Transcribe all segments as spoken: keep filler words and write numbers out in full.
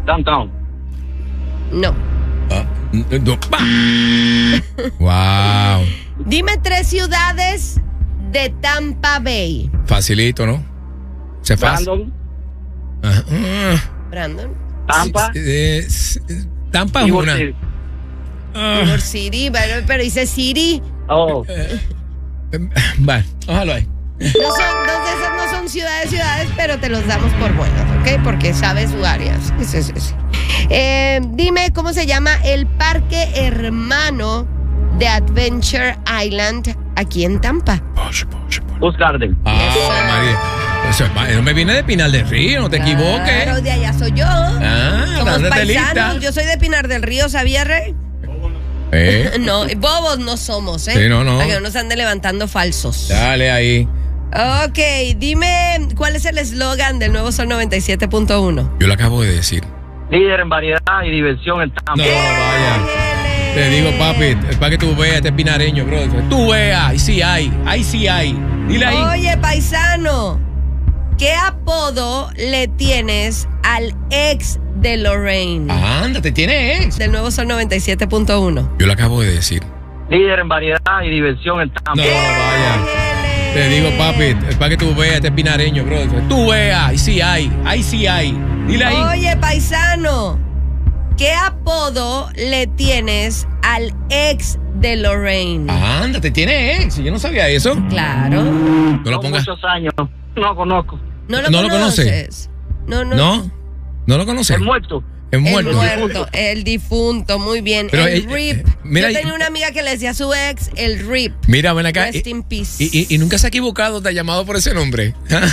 Downtown. No. Ah, no. Wow. Dime tres ciudades de Tampa Bay. Facilito, ¿no? Se fácil. Brandon. Ajá. Ah. Brandon. Tampa. Sí, eh, sí, Tampa es Ybor una. City. Ah. Ybor City, pero, pero dice City. Oh. Eh, Vale, ojalá ahí. No son, dos de esas no son ciudades, ciudades, pero te los damos por buenas, ¿ok? Porque sabes áreas. Ese es ese. Eh, dime cómo se llama el parque hermano de Adventure Island aquí en Tampa. Busch Garden. Ah, María. Eso es- no me viene de Pinal del Río, no te equivoques. Claro, de allá soy yo. Ah, Somos dándote paisanos. lista. Yo soy de Pinar del Río, ¿sabías, Rey? Eh, No, bobos no somos, ¿eh? Sí, no, no. Para que no nos ande levantando falsos. dale ahí. Ok, dime cuál es el eslogan del nuevo Sol noventa y siete punto uno. Yo lo acabo de decir. Líder en variedad y diversión en Tampa. No, vaya. Te digo, papi, es para que tú veas, este pinareño, bro. Tú veas, ahí sí hay, ahí sí hay. Dile ahí. Oye, paisano, ¿qué apodo le tienes al ex de Lorraine? Ándate, tiene ex. Del nuevo Sol noventa y siete punto uno. Yo lo acabo de decir. Líder en variedad y diversión en Tampa. No, vaya. Te digo, papi, es para que tú veas, este pinareño, bro. Tú veas, ahí sí hay, ahí sí hay. Dile ahí. Oye, paisano, ¿qué apodo le tienes al ex de Lorraine? Ándate, tiene ex. Yo no sabía eso. Claro. No lo Son pongas. muchos años. No conozco. ¿No lo ¿No lo conoce? conoces? No, no. No, no lo conoces. El muerto. Es El muerto. muerto, el difunto, muy bien. Pero, el eh, R I P. eh, mira, Yo tenía una amiga que le decía a su ex el R I P. Mira, ven acá. Rest Y, in peace. y- y- y nunca se ha equivocado, te ha llamado por ese nombre.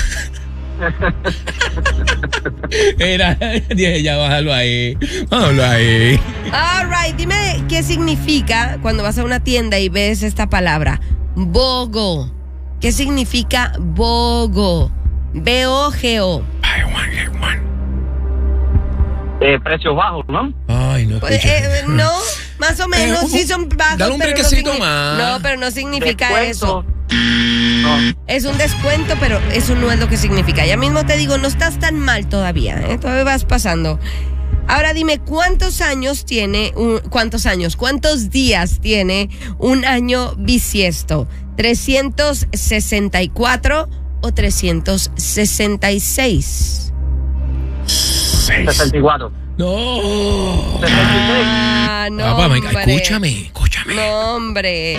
Mira, ya bájalo ahí. Bájalo ahí. All right, dime qué significa cuando vas a una tienda y ves esta palabra. Bogo. ¿Qué significa bogo? B O G O. Ay, Juan, ay, Juan. Eh, precios bajos, ¿no? Ay, no Pues, escucho. eh, no, más o menos, Eh, un- sí son bajos. dale un pero no brequecito signi- más. No, pero no significa eso. Descuento. No. Es un descuento, pero eso no es lo que significa. Ya mismo te digo, no estás tan mal todavía, ¿eh? Todavía vas pasando. Ahora dime, ¿cuántos años tiene, un, cuántos años, cuántos días tiene un año bisiesto? ¿trescientos sesenta y cuatro o trescientos sesenta y seis? Seis. sesenta y cuatro. No. sesenta y seis. Ah, no, Papá, venga, hombre. escúchame, escúchame. No, hombre.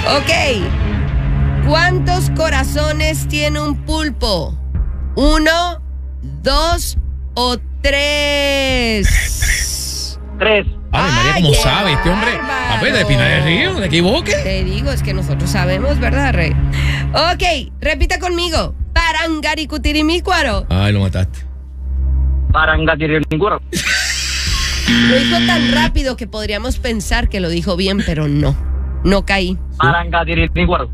Ok. ¿Cuántos corazones tiene un pulpo? ¿Uno, dos o tres? Tres. Ay, María, Ay, ¿cómo qué sabe este hombre? bárbaro. A ver, de Pinar del Río, no te equivoques. Te digo, es que nosotros sabemos, ¿verdad, Rey? Ok, repita conmigo. Parangaricutirimícuaro. Ay, lo mataste. Parangatiriguaro. Lo dijo tan rápido que podríamos pensar que lo dijo bien, pero no. No caí. Parangatiriguaro.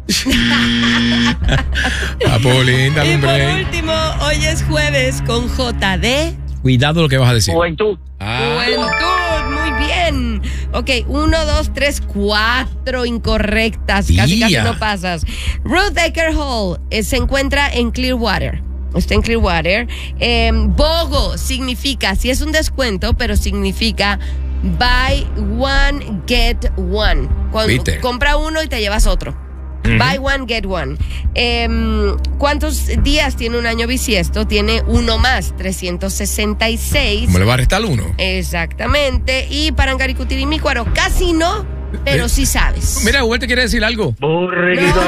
Papo, linda, Y por hombre. último, hoy es jueves con J D. Cuidado lo que vas a decir. Juventud. Ah, Juventud, muy bien. Ok, uno, dos, tres, cuatro incorrectas. Casi, casi Tía. no pasas. Ruth Ecker Hall eh, se encuentra en Clearwater. Está en Clearwater. Eh, Bogo significa, sí es un descuento, pero significa buy one, get one. Cuando ¿Viste? compra uno y te llevas otro. Buy one, get one. Em, ¿Cuántos días tiene un año bisiesto? Tiene uno más, trescientos sesenta y seis. ¿cómo le va a restar uno? Exactamente. Y Parangaricutirimícuaro, casi no, pero Eh, sí sabes. Mira, Hugo te quiere decir algo. Borreguito.